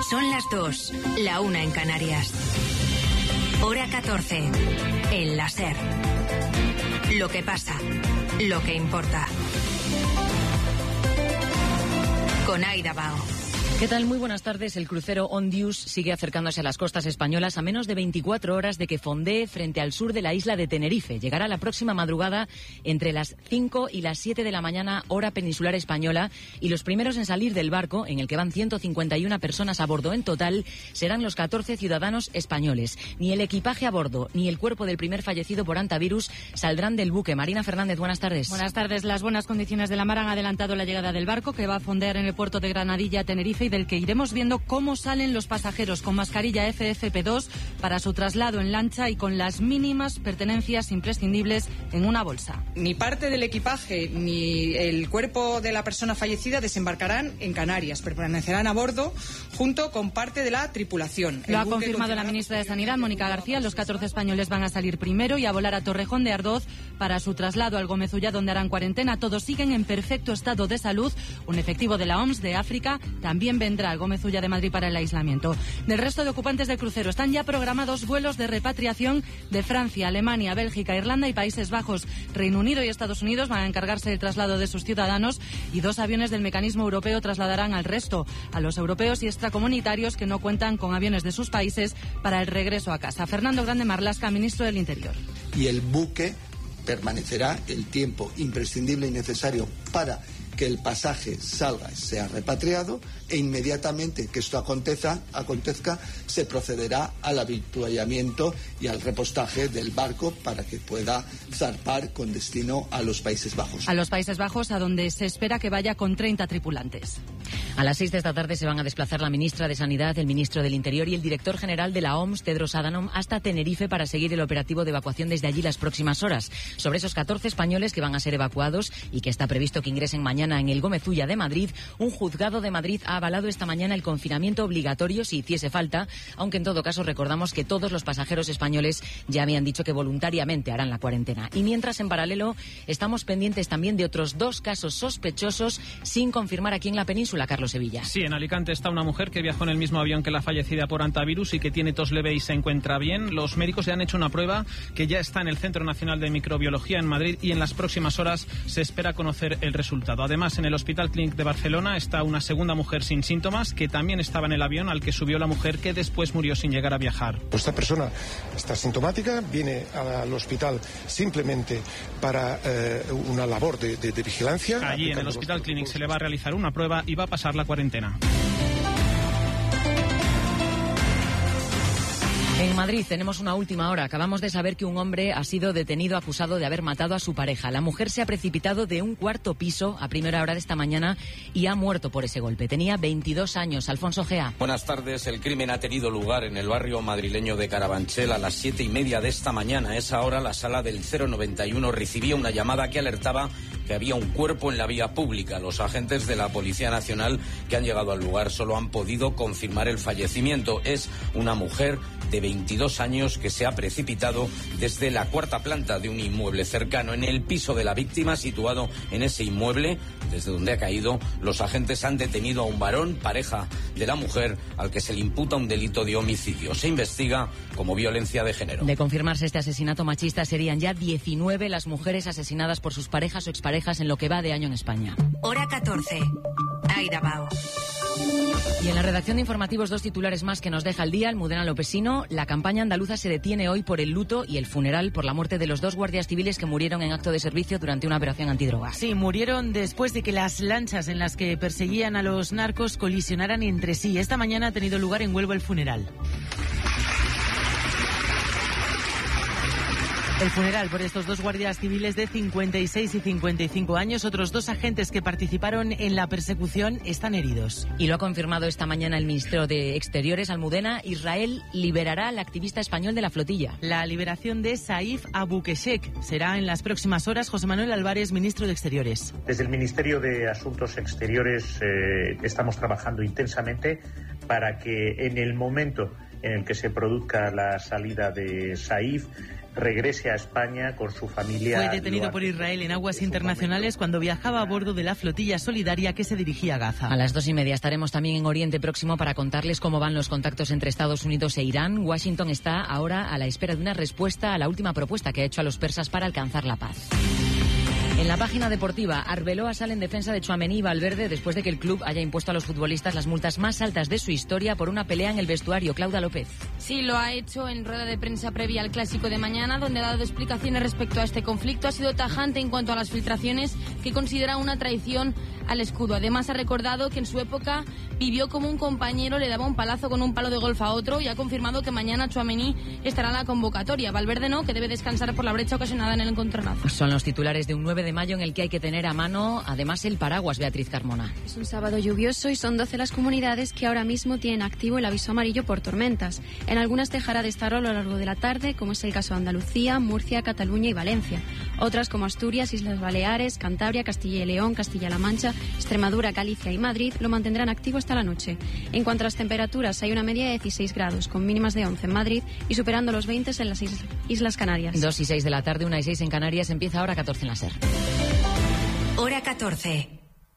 Son las 2, la 1 en Canarias. Hora 14, en la SER. Lo que pasa, lo que importa. Con Aida Bao. ¿Qué tal? Muy buenas tardes. El crucero Ondius sigue acercándose a las costas españolas a menos de 24 horas de que fondee frente al sur de la isla de Tenerife. Llegará la próxima madrugada entre las 5 y las 7 de la mañana, hora peninsular española, y los primeros en salir del barco, en el que van 151 personas a bordo en total, serán los 14 ciudadanos españoles. Ni el equipaje a bordo ni el cuerpo del primer fallecido por hantavirus saldrán del buque. Marina Fernández, buenas tardes. Buenas tardes. Las buenas condiciones de la mar han adelantado la llegada del barco, que va a fondear en el puerto de Granadilla, Tenerife, y del que iremos viendo cómo salen los pasajeros con mascarilla FFP2 para su traslado en lancha y con las mínimas pertenencias imprescindibles en una bolsa. Ni parte del equipaje ni el cuerpo de la persona fallecida desembarcarán en Canarias, permanecerán a bordo junto con parte de la tripulación. Lo ha confirmado la ministra de Sanidad, Mónica García. Los 14 españoles van a salir primero y a volar a Torrejón de Ardoz para su traslado al Gómez-Ullá, donde harán cuarentena. Todos siguen en perfecto estado de salud. Un efectivo de la OMS de África también vendrá al Gómez-Ullá de Madrid para el aislamiento. Del resto de ocupantes del crucero están ya programados vuelos de repatriación de Francia, Alemania, Bélgica, Irlanda y Países Bajos. Reino Unido y Estados Unidos van a encargarse del traslado de sus ciudadanos y 2 aviones del mecanismo europeo trasladarán al resto, a los europeos y extracomunitarios que no cuentan con aviones de sus países para el regreso a casa. Fernando Grande Marlaska, ministro del Interior. Y el buque permanecerá el tiempo imprescindible y necesario para que el pasaje salga, sea repatriado, e inmediatamente que esto acontezca, se procederá al avituallamiento y al repostaje del barco para que pueda zarpar con destino a los Países Bajos. A los Países Bajos, a donde se espera que vaya con 30 tripulantes. A las 6 de esta tarde se van a desplazar la ministra de Sanidad, el ministro del Interior y el director general de la OMS, Tedros Adhanom, hasta Tenerife para seguir el operativo de evacuación desde allí las próximas horas. Sobre esos 14 españoles que van a ser evacuados y que está previsto que ingresen mañana en el Gómez-Ullá de Madrid, un juzgado de Madrid ha avalado esta mañana el confinamiento obligatorio si hiciese falta, aunque en todo caso recordamos que todos los pasajeros españoles ya habían dicho que voluntariamente harán la cuarentena. Y mientras, en paralelo, estamos pendientes también de otros 2 casos sospechosos sin confirmar aquí en la península, Carlos Sevilla. Sí, en Alicante está una mujer que viajó en el mismo avión que la fallecida por hantavirus y que tiene tos leve y se encuentra bien. Los médicos le han hecho una prueba que ya está en el Centro Nacional de Microbiología en Madrid y en las próximas horas se espera conocer el resultado. Además, en el Hospital Clínic de Barcelona está una segunda mujer sin síntomas que también estaba en el avión al que subió la mujer, que después murió sin llegar a viajar. Esta persona está sintomática, viene al hospital simplemente para una labor de vigilancia. Allí en el Hospital Clínic se le va a realizar una prueba y va a pasar la cuarentena. En Madrid tenemos una última hora. Acabamos de saber que un hombre ha sido detenido acusado de haber matado a su pareja. La mujer se ha precipitado de un 4º piso a primera hora de esta mañana y ha muerto por ese golpe. Tenía 22 años. Alfonso Gea. Buenas tardes. El crimen ha tenido lugar en el barrio madrileño de Carabanchel a las 7:30 de esta mañana. A esa hora la sala del 091 recibía una llamada que alertaba que había un cuerpo en la vía pública. Los agentes de la Policía Nacional que han llegado al lugar solo han podido confirmar el fallecimiento. Es una mujer de 22 años que se ha precipitado desde la 4ª planta de un inmueble cercano. En el piso de la víctima, situado en ese inmueble, desde donde ha caído, los agentes han detenido a un varón, pareja de la mujer, al que se le imputa un delito de homicidio. Se investiga como violencia de género. De confirmarse este asesinato machista, serían ya 19 las mujeres asesinadas por sus parejas o exparejas en lo que va de año en España. Hora 14. Aida Bao. Y en la redacción de informativos 2 titulares más que nos deja el día. Almudena Lopesino, la campaña andaluza se detiene hoy por el luto y el funeral por la muerte de los 2 guardias civiles que murieron en acto de servicio durante una operación antidrogas. Sí, murieron después de que las lanchas en las que perseguían a los narcos colisionaran entre sí. Esta mañana ha tenido lugar en Huelva el funeral. El funeral por estos 2 guardias civiles de 56 y 55 años. Otros 2 agentes que participaron en la persecución están heridos. Y lo ha confirmado esta mañana el ministro de Exteriores, Almudena. Israel liberará al activista español de la flotilla. La liberación de Saif Abukeshek será en las próximas horas. José Manuel Álvarez, ministro de Exteriores. Desde el Ministerio de Asuntos Exteriores estamos trabajando intensamente para que en el momento en el que se produzca la salida de Saif regrese a España con su familia. Fue detenido por Israel en aguas internacionales cuando viajaba a bordo de la flotilla solidaria que se dirigía a Gaza. A las 2:30 estaremos también en Oriente Próximo para contarles cómo van los contactos entre Estados Unidos e Irán. Washington está ahora a la espera de una respuesta a la última propuesta que ha hecho a los persas para alcanzar la paz. En la página deportiva, Arbeloa sale en defensa de Tchouaméni y Valverde después de que el club haya impuesto a los futbolistas las multas más altas de su historia por una pelea en el vestuario. Claudia López. Sí, lo ha hecho en rueda de prensa previa al Clásico de mañana, donde ha dado explicaciones respecto a este conflicto. Ha sido tajante en cuanto a las filtraciones que considera una traición al escudo. Además, ha recordado que en su época vivió como un compañero le daba un palazo con un palo de golf a otro y ha confirmado que mañana Tchouaméni estará en la convocatoria. Valverde no, que debe descansar por la brecha ocasionada en el encontronazo. Son los titulares de un 9 de mayo en el que hay que tener a mano, además, el paraguas, Beatriz Carmona. Es un sábado lluvioso y son 12 las comunidades que ahora mismo tienen activo el aviso amarillo por tormentas. En algunas dejará de estar a lo largo de la tarde, como es el caso de Andalucía, Murcia, Cataluña y Valencia. Otras, como Asturias, Islas Baleares, Cantabria, Castilla y León, Castilla-La Mancha, Extremadura, Galicia y Madrid, lo mantendrán activo hasta la noche. En cuanto a las temperaturas, hay una media de 16 grados, con mínimas de 11 en Madrid y superando los 20 en las Islas Canarias. 2:06 de la tarde, 1:06 en Canarias, empieza Hora 14 en la SER. Hora 14.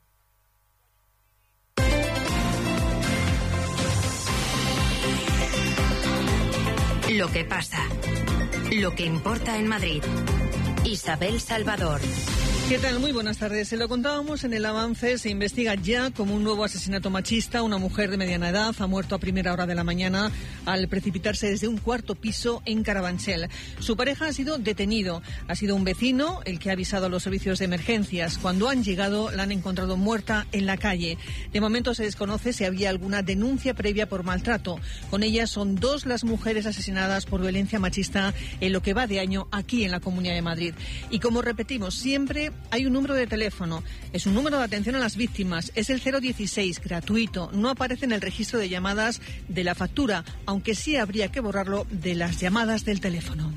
Lo que pasa. Lo que importa en Madrid. Isabel Salvador. ¿Qué tal? Muy buenas tardes. Se lo contábamos en el avance. Se investiga ya como un nuevo asesinato machista. Una mujer de mediana edad ha muerto a primera hora de la mañana al precipitarse desde un cuarto piso en Carabanchel. Su pareja ha sido detenido. Ha sido un vecino el que ha avisado a los servicios de emergencias. Cuando han llegado, la han encontrado muerta en la calle. De momento se desconoce si había alguna denuncia previa por maltrato. Con ella son 2 las mujeres asesinadas por violencia machista en lo que va de año aquí en la Comunidad de Madrid. Y como repetimos siempre, hay un número de teléfono. Es un número de atención a las víctimas. Es el 016, gratuito. No aparece en el registro de llamadas de la factura, aunque sí habría que borrarlo de las llamadas del teléfono.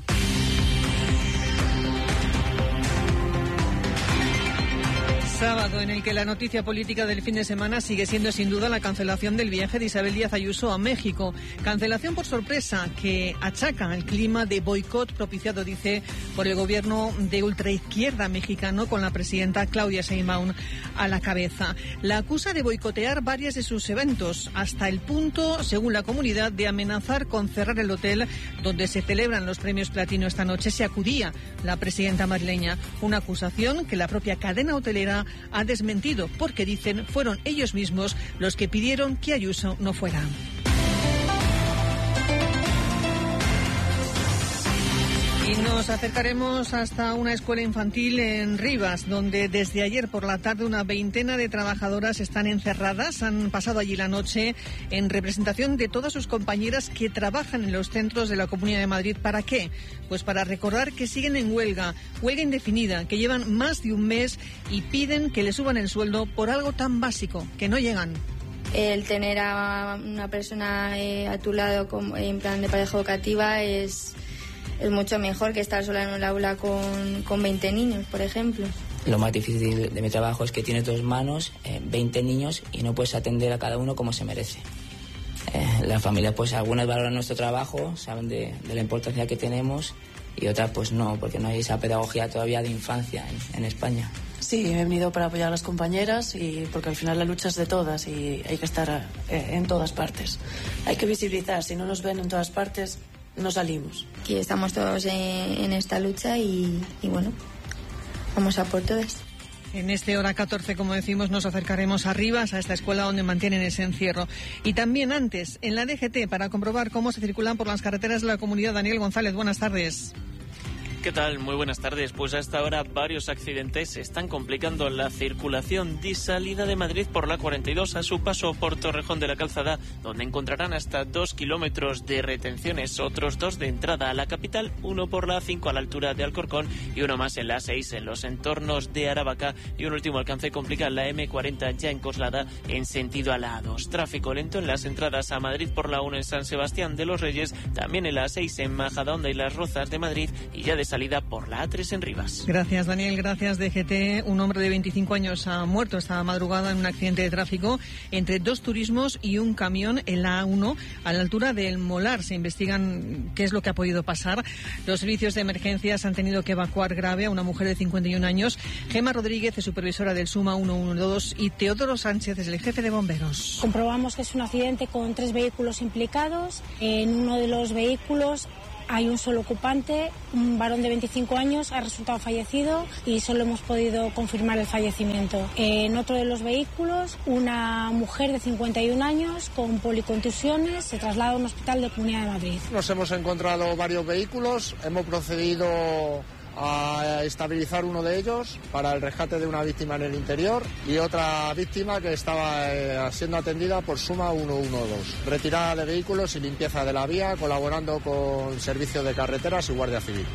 Sábado en el que la noticia política del fin de semana sigue siendo sin duda la cancelación del viaje de Isabel Díaz Ayuso a México. Cancelación por sorpresa que achaca al clima de boicot propiciado, dice, por el gobierno de ultraizquierda mexicano con la presidenta Claudia Sheinbaum a la cabeza. La acusa de boicotear varios de sus eventos, hasta el punto, según la comunidad, de amenazar con cerrar el hotel donde se celebran los premios Platino esta noche. Se acudía la presidenta madrileña. Una acusación que la propia cadena hotelera ha desmentido porque dicen fueron ellos mismos los que pidieron que Ayuso no fuera. Y nos acercaremos hasta una escuela infantil en Rivas, donde desde ayer por la tarde una veintena de trabajadoras están encerradas. Han pasado allí la noche en representación de todas sus compañeras que trabajan en los centros de la Comunidad de Madrid. ¿Para qué? Pues para recordar que siguen en huelga indefinida, que llevan más de un mes y piden que les suban el sueldo por algo tan básico, que no llegan. El tener a una persona a tu lado en plan de pareja educativa es mucho mejor que estar sola en un aula con 20 niños, por ejemplo. Lo más difícil de mi trabajo es que tienes 2 manos, 20 niños y no puedes atender a cada uno como se merece. Las familias, pues algunas valoran nuestro trabajo, saben de la importancia que tenemos y otras pues no, porque no hay esa pedagogía todavía de infancia en España. Sí, he venido para apoyar a las compañeras y porque al final la lucha es de todas y hay que estar en todas partes. Hay que visibilizar, si no nos ven en todas partes, no salimos. Aquí estamos todos en esta lucha y bueno, vamos a por todas. En este Hora 14, como decimos, nos acercaremos a Rivas, a esta escuela donde mantienen ese encierro. Y también antes, en la DGT, para comprobar cómo se circulan por las carreteras de la comunidad. Daniel González, buenas tardes. ¿Qué tal? Muy buenas tardes. Pues hasta ahora varios accidentes están complicando la circulación de salida de Madrid por la 42 a su paso por Torrejón de la Calzada, donde encontrarán hasta 2 kilómetros de retenciones, otros 2 de entrada a la capital, 1 por la A5 a la altura de Alcorcón y 1 más en la A6 en los entornos de Aravaca, y un último alcance complica la M40 ya en Coslada en sentido a la A2. Tráfico lento en las entradas a Madrid por la 1 en San Sebastián de los Reyes, también en la A6 en Majadahonda y Las Rozas de Madrid, y ya de salida por la A3 en Rivas. Gracias, Daniel. Gracias, DGT. Un hombre de 25 años ha muerto esta madrugada en un accidente de tráfico entre dos turismos y un camión en la A1 a la altura del Molar. Se investigan qué es lo que ha podido pasar. Los servicios de emergencias han tenido que evacuar grave a una mujer de 51 años. Gema Rodríguez es supervisora del SUMA 112 y Teodoro Sánchez es el jefe de bomberos. Comprobamos que es un accidente con 3 vehículos implicados. En uno de los vehículos hay un solo ocupante, un varón de 25 años, ha resultado fallecido y solo hemos podido confirmar el fallecimiento. En otro de los vehículos, una mujer de 51 años con policontusiones se traslada a un hospital de Comunidad de Madrid. Nos hemos encontrado varios vehículos, hemos procedido a estabilizar uno de ellos para el rescate de una víctima en el interior y otra víctima que estaba siendo atendida por SUMA 112. Retirada de vehículos y limpieza de la vía, colaborando con servicios de carreteras y Guardia Civil.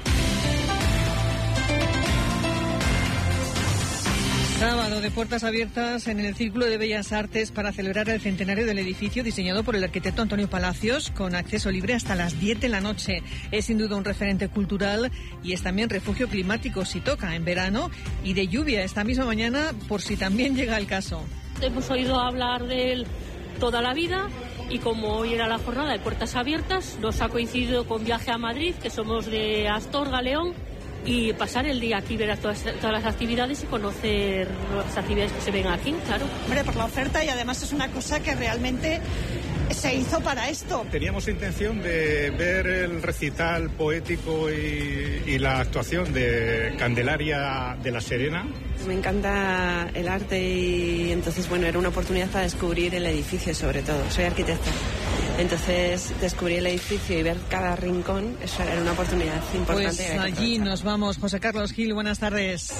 Sábado de puertas abiertas en el Círculo de Bellas Artes para celebrar el centenario del edificio diseñado por el arquitecto Antonio Palacios, con acceso libre hasta las 10 de la noche. Es sin duda un referente cultural y es también refugio climático si toca en verano, y de lluvia esta misma mañana por si también llega el caso. Hemos oído hablar de él toda la vida y como hoy era la jornada de puertas abiertas, nos ha coincidido con viaje a Madrid, que somos de Astorga, León, y pasar el día aquí, ver a todas las actividades y conocer las actividades que se ven aquí, claro. Hombre, por la oferta, y además es una cosa que realmente se hizo para esto. Teníamos intención de ver el recital poético y la actuación de Candelaria de la Serena. Me encanta el arte y entonces, bueno, era una oportunidad para descubrir el edificio sobre todo. Soy arquitecta. Entonces, descubrir el edificio y ver cada rincón, eso era una oportunidad importante. Pues allí nos vamos. José Carlos Gil, buenas tardes.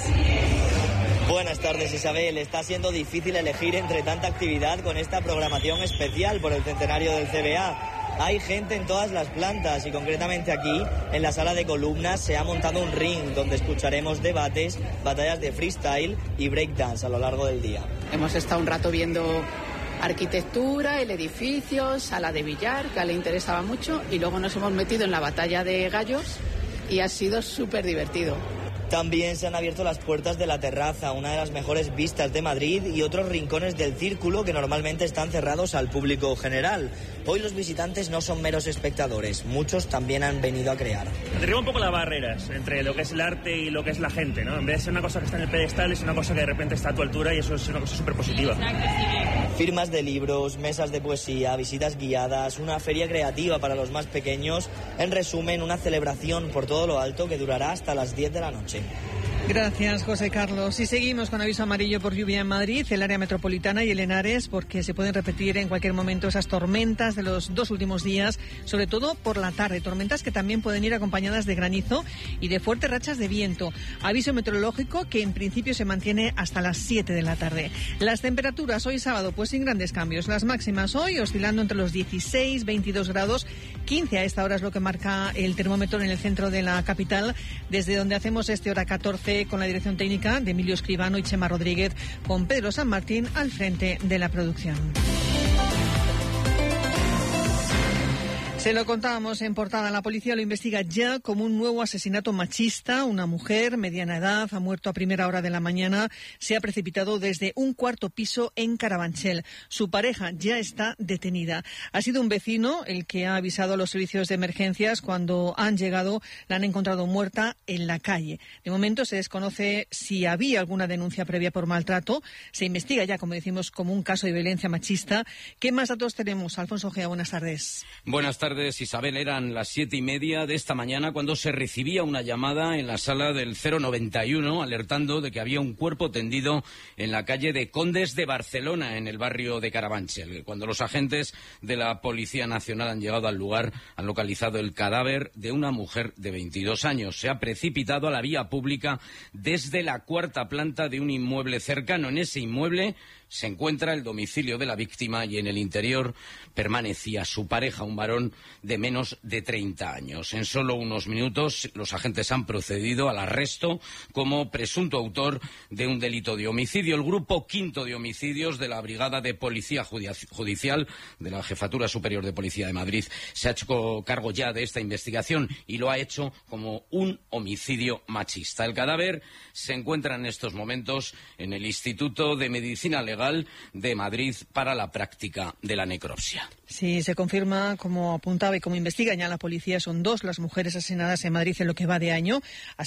Buenas tardes, Isabel. Está siendo difícil elegir entre tanta actividad con esta programación especial por el centenario del CBA. Hay gente en todas las plantas y concretamente aquí, en la sala de columnas, se ha montado un ring donde escucharemos debates, batallas de freestyle y breakdance a lo largo del día. Hemos estado un rato viendo arquitectura, el edificio, sala de billar, que le interesaba mucho, y luego nos hemos metido en la batalla de gallos y ha sido súper divertido. También se han abierto las puertas de la terraza, una de las mejores vistas de Madrid, y otros rincones del círculo que normalmente están cerrados al público general. Hoy los visitantes no son meros espectadores, muchos también han venido a crear. Derriba un poco las barreras entre lo que es el arte y lo que es la gente, ¿no? En vez de ser una cosa que está en el pedestal, es una cosa que de repente está a tu altura, y eso es una cosa súper positiva. Firmas de libros, mesas de poesía, visitas guiadas, una feria creativa para los más pequeños. En resumen, una celebración por todo lo alto que durará hasta las 10 de la noche. Gracias, José Carlos. Y seguimos con aviso amarillo por lluvia en Madrid, el área metropolitana y el Henares, porque se pueden repetir en cualquier momento esas tormentas de los 2 últimos días, sobre todo por la tarde. Tormentas que también pueden ir acompañadas de granizo y de fuertes rachas de viento. Aviso meteorológico que en principio se mantiene hasta las 7 de la tarde. Las temperaturas hoy sábado, pues sin grandes cambios. Las máximas hoy oscilando entre los 16, 22 grados, 15 a esta hora es lo que marca el termómetro en el centro de la capital, desde donde hacemos hora 14 con la dirección técnica de Emilio Escribano y Chema Rodríguez, con Pedro San Martín al frente de la producción. Se lo contábamos en portada. La policía lo investiga ya como un nuevo asesinato machista. Una mujer, mediana edad, ha muerto a primera hora de la mañana. Se ha precipitado desde un 4º piso en Carabanchel. Su pareja ya está detenida. Ha sido un vecino el que ha avisado a los servicios de emergencias. Cuando han llegado, la han encontrado muerta en la calle. De momento se desconoce si había alguna denuncia previa por maltrato. Se investiga ya, como decimos, como un caso de violencia machista. ¿Qué más datos tenemos? Alfonso Gea, buenas tardes. Buenas tardes, Isabel. Eran las 7:30 de esta mañana cuando se recibía una llamada en la sala del 091 alertando de que había un cuerpo tendido en la calle de Condes de Barcelona, en el barrio de Carabanchel. Cuando los agentes de la Policía Nacional han llegado al lugar, han localizado el cadáver de una mujer de 22 años. Se ha precipitado a la vía pública desde la 4ª planta de un inmueble cercano. En ese inmueble se encuentra el domicilio de la víctima y en el interior permanecía su pareja, un varón de menos de 30 años. En solo unos minutos los agentes han procedido al arresto como presunto autor de un delito de homicidio. El grupo quinto de homicidios de la Brigada de Policía Judicial de la Jefatura Superior de Policía de Madrid se ha hecho cargo ya de esta investigación y lo ha hecho como un homicidio machista. El cadáver se encuentra en estos momentos en el Instituto de Medicina Legal de Madrid para la práctica de la necropsia. Sí, se confirma, como apuntaba y como investiga ya la policía, son 2 las mujeres asesinadas en Madrid en lo que va de año,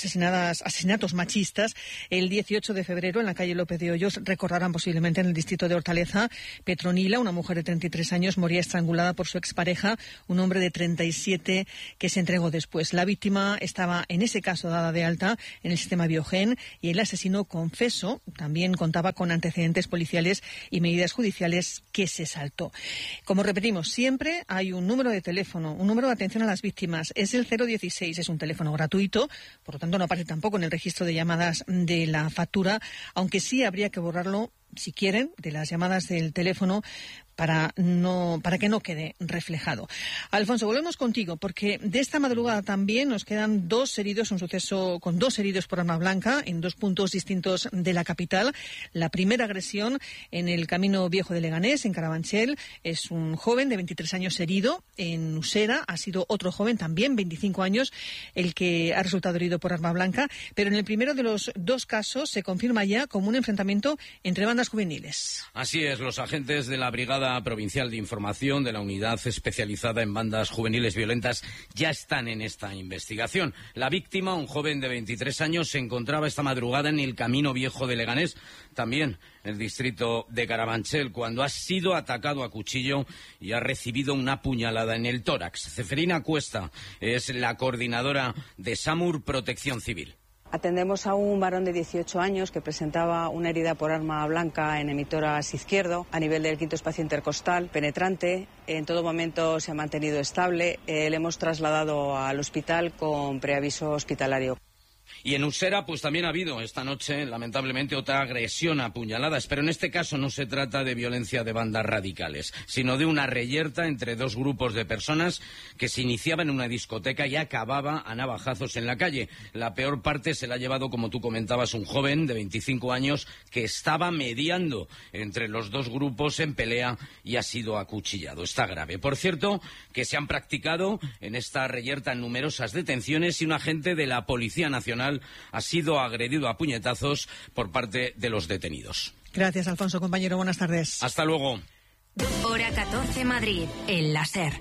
asesinatos machistas. El 18 de febrero en la calle López de Hoyos, recordarán posiblemente en el distrito de Hortaleza, Petronila, una mujer de 33 años, moría estrangulada por su expareja, un hombre de 37 que se entregó después. La víctima estaba en ese caso dada de alta en el sistema Biogen y el asesino confeso también contaba con antecedentes policiales y medidas judiciales que se saltó. Como repetimos, siempre hay un número de teléfono, un número de atención a las víctimas. Es el 016, es un teléfono gratuito, por lo tanto no aparece tampoco en el registro de llamadas de la factura, aunque sí habría que borrarlo, si quieren, de las llamadas del teléfono para que no quede reflejado. Alfonso, volvemos contigo, porque de esta madrugada también nos quedan 2 heridos, un suceso con 2 heridos por arma blanca en 2 puntos distintos de la capital. La primera agresión en el Camino Viejo de Leganés, en Carabanchel, es un joven de 23 años herido. En Usera ha sido otro joven, también 25 años, el que ha resultado herido por arma blanca, pero en el primero de los 2 casos se confirma ya como un enfrentamiento entre bandas juveniles. Así es, los agentes de la Brigada Provincial de Información de la Unidad Especializada en Bandas Juveniles Violentas ya están en esta investigación. La víctima, un joven de 23 años, se encontraba esta madrugada en el Camino Viejo de Leganés, también el distrito de Carabanchel, cuando ha sido atacado a cuchillo y ha recibido una puñalada en el tórax. Ceferina Cuesta es la coordinadora de SAMUR Protección Civil. Atendemos a un varón de 18 años que presentaba una herida por arma blanca en emitórax izquierdo a nivel del quinto espacio intercostal, penetrante. En todo momento se ha mantenido estable. Le hemos trasladado al hospital con preaviso hospitalario. Y en Usera, pues también ha habido esta noche, lamentablemente, otra agresión a puñaladas. Pero en este caso no se trata de violencia de bandas radicales, sino de una reyerta entre 2 grupos de personas que se iniciaba en una discoteca y acababa a navajazos en la calle. La peor parte se la ha llevado, como tú comentabas, un joven de 25 años que estaba mediando entre los 2 grupos en pelea y ha sido acuchillado. Está grave. Por cierto, que se han practicado en esta reyerta numerosas detenciones y un agente de la Policía Nacional ha sido agredido a puñetazos por parte de los detenidos. Gracias, Alfonso, compañero. Buenas tardes. Hasta luego. Hora 14 Madrid, en la SER.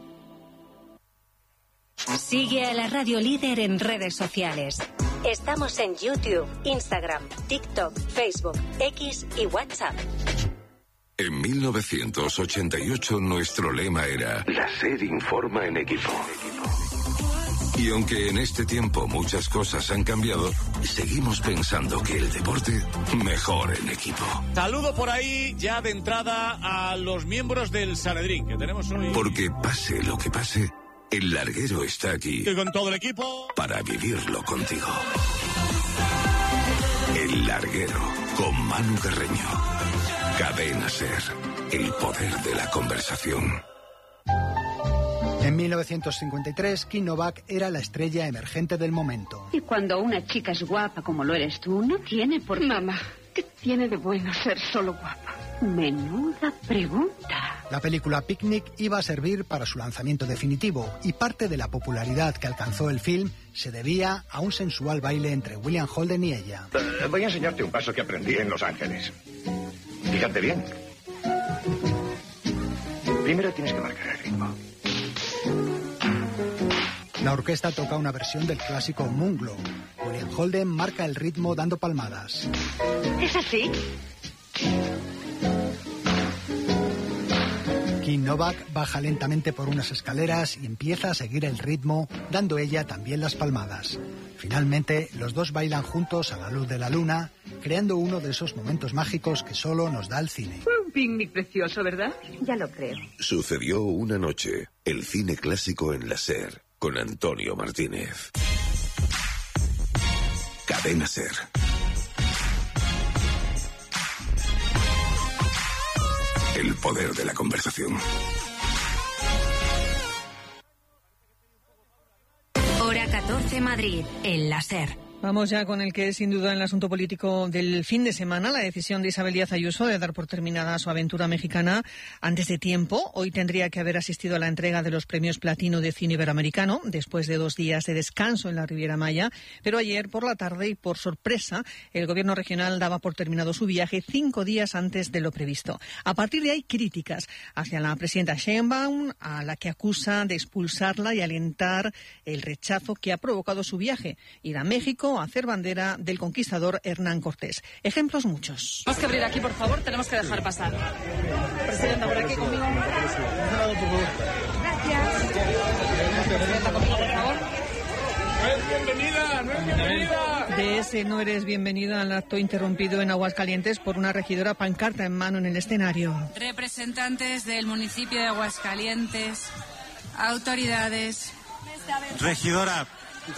Sigue a la radio líder en redes sociales. Estamos en YouTube, Instagram, TikTok, Facebook, X y WhatsApp. En 1988 nuestro lema era La SER informa en equipo. Y aunque en este tiempo muchas cosas han cambiado, seguimos pensando que el deporte mejor en equipo. Saludo por ahí ya de entrada a los miembros del Sanedrín que tenemos hoy. Porque pase lo que pase, el larguero está aquí. Y con todo el equipo. Para vivirlo contigo. El larguero con Manu Carreño. Cadena SER. El poder de la conversación. En 1953, Kim Novak era la estrella emergente del momento. Y cuando una chica es guapa como lo eres tú, no tiene por qué... Mamá, ¿qué tiene de bueno ser solo guapa? Menuda pregunta. La película Picnic iba a servir para su lanzamiento definitivo y parte de la popularidad que alcanzó el film se debía a un sensual baile entre William Holden y ella. Voy a enseñarte un paso que aprendí en Los Ángeles. Fíjate bien. Primero tienes que marcar el ritmo. La orquesta toca una versión del clásico Moonglow. William Holden marca el ritmo dando palmadas. ¿Es así? Kim Novak baja lentamente por unas escaleras y empieza a seguir el ritmo, dando ella también las palmadas. Finalmente, los dos bailan juntos a la luz de la luna, creando uno de esos momentos mágicos que solo nos da el cine. Fue un picnic precioso, ¿verdad? Ya lo creo. Sucedió una noche, el cine clásico en la SER, con Antonio Martínez. Cadena SER. El poder de la conversación. Hora 14 Madrid, en la SER. Vamos ya con el que es sin duda el asunto político del fin de semana, la decisión de Isabel Díaz Ayuso de dar por terminada su aventura mexicana antes de tiempo. Hoy tendría que haber asistido a la entrega de los premios Platino de Cine Iberoamericano, después de 2 días de descanso en la Riviera Maya, pero ayer por la tarde y por sorpresa, el gobierno regional daba por terminado su viaje 5 días antes de lo previsto. A partir de ahí, críticas hacia la presidenta Sheinbaum, a la que acusa de expulsarla y alentar el rechazo que ha provocado su viaje, ir a México a hacer bandera del conquistador Hernán Cortés. Ejemplos muchos. Tenemos que abrir aquí, por favor, tenemos que dejar pasar. Presidenta, por aquí conmigo. Gracias. Presidenta, conmigo, por favor. No es bienvenida. De ese no eres bienvenida al acto interrumpido en Aguascalientes por una regidora pancarta en mano en el escenario. Representantes del municipio de Aguascalientes, autoridades. Regidora.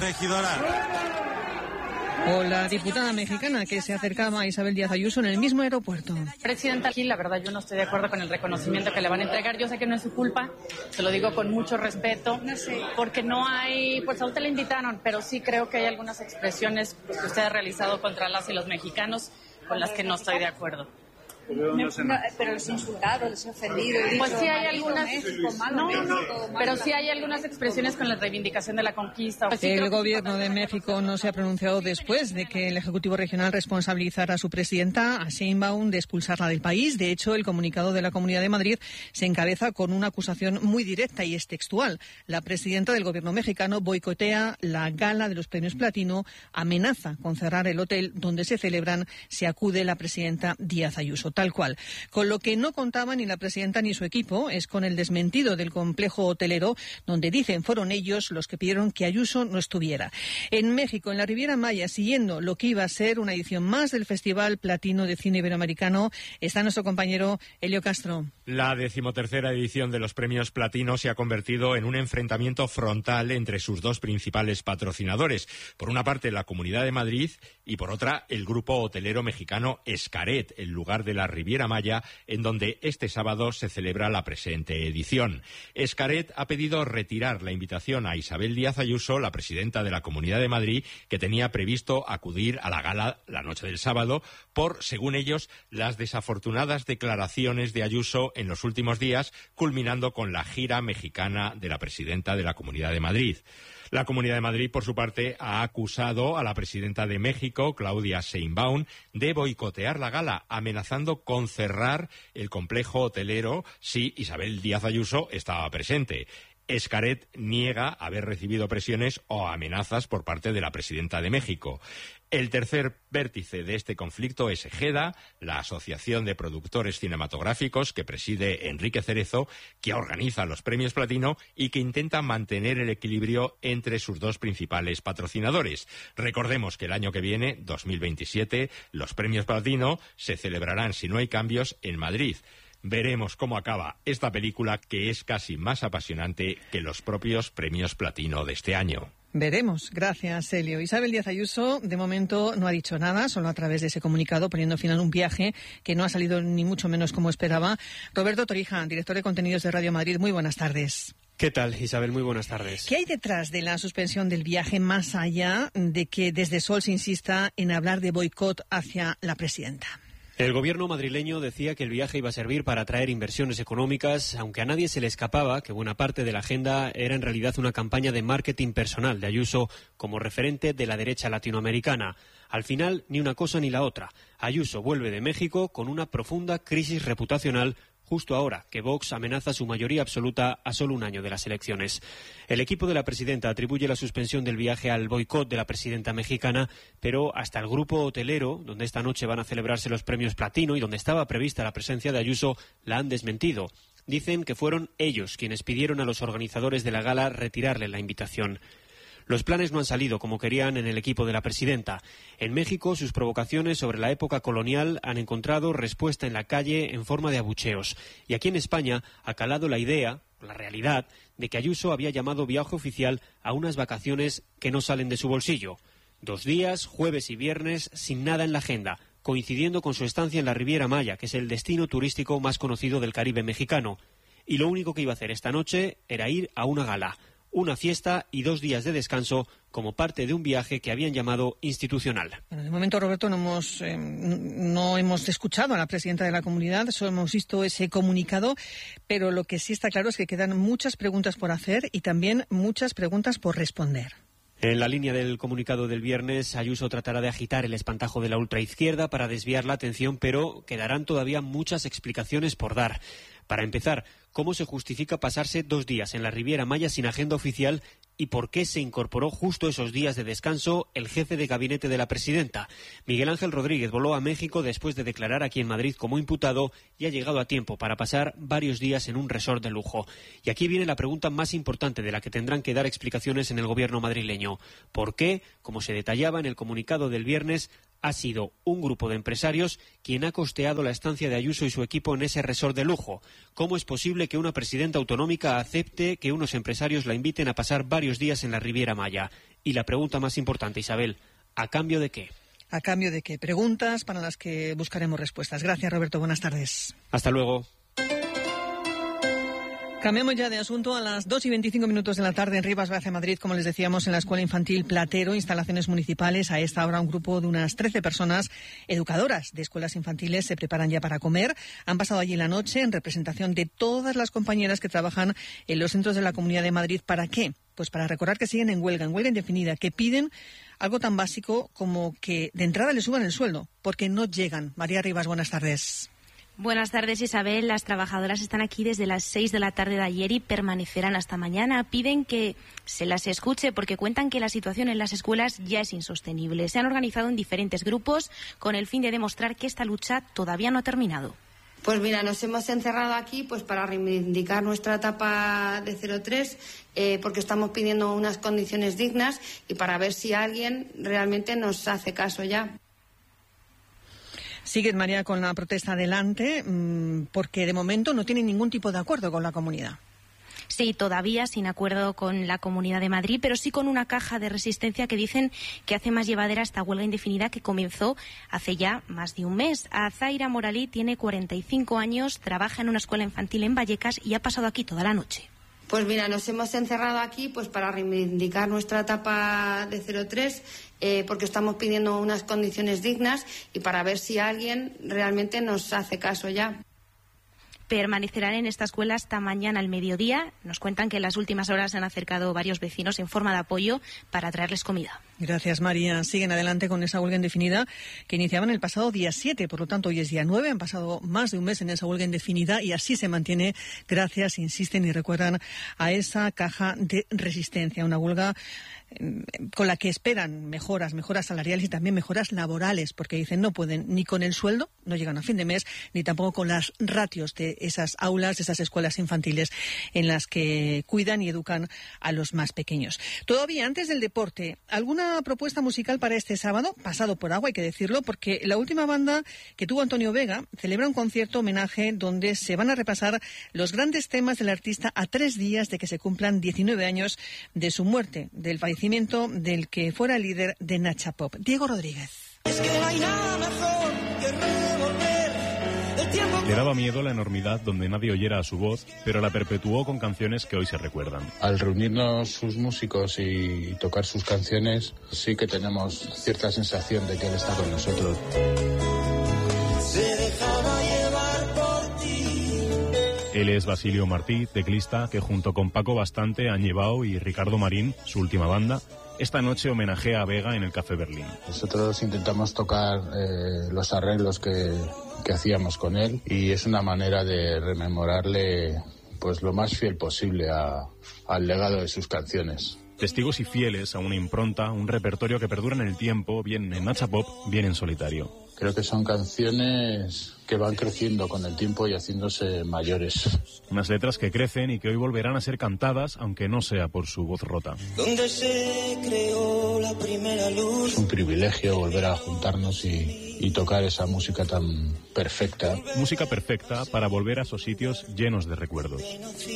O la diputada mexicana que se acercaba a Isabel Díaz Ayuso en el mismo aeropuerto. Presidenta, aquí la verdad yo no estoy de acuerdo con el reconocimiento que le van a entregar. Yo sé que no es su culpa, se lo digo con mucho respeto, porque no hay, pues a usted le invitaron, pero sí creo que hay algunas expresiones que usted ha realizado contra las y los mexicanos con las que no estoy de acuerdo. Pero les he insultado, les he ofendido. Pues sí hay algunas, pero sí hay algunas expresiones con la reivindicación de la conquista. Pues sí, el gobierno de México no se ha pronunciado después de que el Ejecutivo Regional responsabilizara a su presidenta, a Sheinbaum, de expulsarla del país. De hecho, el comunicado de la Comunidad de Madrid se encabeza con una acusación muy directa y es textual. La presidenta del gobierno mexicano boicotea la gala de los premios Platino, amenaza con cerrar el hotel donde se celebran si acude la presidenta Díaz Ayuso. Tal cual. Con lo que no contaba ni la presidenta ni su equipo es con el desmentido del complejo hotelero, donde dicen fueron ellos los que pidieron que Ayuso no estuviera. En México, en la Riviera Maya, siguiendo lo que iba a ser una edición más del Festival Platino de Cine Iberoamericano, está nuestro compañero Helio Castro. La 13ª edición de los premios Platino se ha convertido en un enfrentamiento frontal entre sus 2 principales patrocinadores. Por una parte, la Comunidad de Madrid y por otra, el grupo hotelero mexicano Xcaret, el lugar de la Riviera Maya, en donde este sábado se celebra la presente edición. Xcaret ha pedido retirar la invitación a Isabel Díaz Ayuso, la presidenta de la Comunidad de Madrid, que tenía previsto acudir a la gala la noche del sábado, por, según ellos, las desafortunadas declaraciones de Ayuso en los últimos días, culminando con la gira mexicana de la presidenta de la Comunidad de Madrid. La Comunidad de Madrid, por su parte, ha acusado a la presidenta de México, Claudia Sheinbaum, de boicotear la gala, amenazando con cerrar el complejo hotelero si Isabel Díaz Ayuso estaba presente. Xcaret niega haber recibido presiones o amenazas por parte de la presidenta de México. El tercer vértice de este conflicto es EGEDA, la Asociación de Productores Cinematográficos que preside Enrique Cerezo, que organiza los premios Platino y que intenta mantener el equilibrio entre sus 2 principales patrocinadores. Recordemos que el año que viene, 2027, los premios Platino se celebrarán, si no hay cambios, en Madrid. Veremos cómo acaba esta película, que es casi más apasionante que los propios premios Platino de este año. Veremos. Gracias, Helio. Isabel Díaz Ayuso, de momento, no ha dicho nada, solo a través de ese comunicado, poniendo fin a un viaje que no ha salido ni mucho menos como esperaba. Roberto Torija, director de contenidos de Radio Madrid, muy buenas tardes. ¿Qué tal, Isabel? Muy buenas tardes. ¿Qué hay detrás de la suspensión del viaje, más allá de que desde Sol se insista en hablar de boicot hacia la presidenta? El gobierno madrileño decía que el viaje iba a servir para atraer inversiones económicas, aunque a nadie se le escapaba que buena parte de la agenda era en realidad una campaña de marketing personal de Ayuso como referente de la derecha latinoamericana. Al final, ni una cosa ni la otra. Ayuso vuelve de México con una profunda crisis reputacional justo ahora que Vox amenaza su mayoría absoluta a solo un año de las elecciones. El equipo de la presidenta atribuye la suspensión del viaje al boicot de la presidenta mexicana, pero hasta el grupo hotelero, donde esta noche van a celebrarse los premios Platino y donde estaba prevista la presencia de Ayuso, la han desmentido. Dicen que fueron ellos quienes pidieron a los organizadores de la gala retirarle la invitación. Los planes no han salido como querían en el equipo de la presidenta. En México, sus provocaciones sobre la época colonial han encontrado respuesta en la calle en forma de abucheos. Y aquí en España ha calado la idea, la realidad, de que Ayuso había llamado viaje oficial a unas vacaciones que no salen de su bolsillo. 2 días, jueves y viernes, sin nada en la agenda, coincidiendo con su estancia en la Riviera Maya, que es el destino turístico más conocido del Caribe mexicano. Y lo único que iba a hacer esta noche era ir a una gala, una fiesta y 2 días de descanso como parte de un viaje que habían llamado institucional. Bueno, de momento, Roberto, no hemos escuchado a la presidenta de la comunidad, solo hemos visto ese comunicado, pero lo que sí está claro es que quedan muchas preguntas por hacer y también muchas preguntas por responder. En la línea del comunicado del viernes, Ayuso tratará de agitar el espantajo de la ultraizquierda para desviar la atención, pero quedarán todavía muchas explicaciones por dar. Para empezar, ¿cómo se justifica pasarse 2 días en la Riviera Maya sin agenda oficial y por qué se incorporó justo esos días de descanso el jefe de gabinete de la presidenta? Miguel Ángel Rodríguez voló a México después de declarar aquí en Madrid como imputado y ha llegado a tiempo para pasar varios días en un resort de lujo. Y aquí viene la pregunta más importante de la que tendrán que dar explicaciones en el gobierno madrileño. ¿Por qué, como se detallaba en el comunicado del viernes, ha sido un grupo de empresarios quien ha costeado la estancia de Ayuso y su equipo en ese resort de lujo? ¿Cómo es posible que una presidenta autonómica acepte que unos empresarios la inviten a pasar varios días en la Riviera Maya? Y la pregunta más importante, Isabel, ¿a cambio de qué? ¿A cambio de qué? Preguntas para las que buscaremos respuestas. Gracias, Roberto. Buenas tardes. Hasta luego. Cambiamos ya de asunto. A las 2:25 de la tarde en Rivas Vacia, Madrid, como les decíamos, en la Escuela Infantil Platero, instalaciones municipales. A esta hora un grupo de unas 13 personas educadoras de escuelas infantiles se preparan ya para comer. Han pasado allí la noche en representación de todas las compañeras que trabajan en los centros de la Comunidad de Madrid. ¿Para qué? Pues para recordar que siguen en huelga indefinida, que piden algo tan básico como que de entrada les suban el sueldo, porque no llegan. María Rivas, buenas tardes. Buenas tardes, Isabel. Las trabajadoras están aquí desde las 6 de la tarde de ayer y permanecerán hasta mañana. Piden que se las escuche porque cuentan que la situación en las escuelas ya es insostenible. Se han organizado en diferentes grupos con el fin de demostrar que esta lucha todavía no ha terminado. Pues mira, nos hemos encerrado aquí pues para reivindicar nuestra etapa de 03, porque estamos pidiendo unas condiciones dignas y para ver si alguien realmente nos hace caso ya. Sigues, María, con la protesta adelante, porque de momento no tienen ningún tipo de acuerdo con la comunidad. Sí, todavía sin acuerdo con la Comunidad de Madrid, pero sí con una caja de resistencia que dicen que hace más llevadera esta huelga indefinida que comenzó hace ya más de un mes. Azaira Moralí tiene 45 años, trabaja en una escuela infantil en Vallecas y ha pasado aquí toda la noche. Pues mira, nos hemos encerrado aquí pues para reivindicar nuestra etapa de 03, porque estamos pidiendo unas condiciones dignas y para ver si alguien realmente nos hace caso ya. Permanecerán en esta escuela hasta mañana al mediodía. Nos cuentan que en las últimas horas se han acercado varios vecinos en forma de apoyo para traerles comida. Gracias, María. Siguen adelante con esa huelga indefinida que iniciaban el pasado día 7, por lo tanto hoy es día 9. Han pasado más de un mes en esa huelga indefinida y así se mantiene gracias, insisten y recuerdan, a esa caja de resistencia. Una huelga con la que esperan mejoras salariales y también mejoras laborales, porque dicen no pueden ni con el sueldo, no llegan a fin de mes, ni tampoco con las ratios de esas aulas, de esas escuelas infantiles en las que cuidan y educan a los más pequeños. Todavía antes del deporte, ¿alguna propuesta musical para este sábado? Pasado por agua, hay que decirlo, porque la última banda que tuvo Antonio Vega celebra un concierto homenaje donde se van a repasar los grandes temas del artista a 3 días de que se cumplan 19 años de su muerte, del fallecimiento del que fuera el líder de Nacha Pop. Diego Rodríguez. Es que no hay nada mejor que revolver el tiempo. Le daba miedo la enormidad donde nadie oyera su voz, pero la perpetuó con canciones que hoy se recuerdan. Al reunirnos sus músicos y tocar sus canciones, sí que tenemos cierta sensación de que él está con nosotros. Se dejaba llevar por ti. Él es Basilio Martí, teclista, que junto con Paco Bastante, Añebao y Ricardo Marín, su última banda, esta noche homenajea a Vega en el Café Berlín. Nosotros intentamos tocar los arreglos que hacíamos con él y es una manera de rememorarle pues lo más fiel posible al legado de sus canciones. Testigos y fieles a una impronta, un repertorio que perdura en el tiempo, bien en Nacha Pop, bien en solitario. Creo que son canciones que van creciendo con el tiempo y haciéndose mayores. Unas letras que crecen y que hoy volverán a ser cantadas, aunque no sea por su voz rota. Donde se creó la primera luz. Es un privilegio volver a juntarnos y tocar esa música tan perfecta. Música perfecta para volver a esos sitios llenos de recuerdos.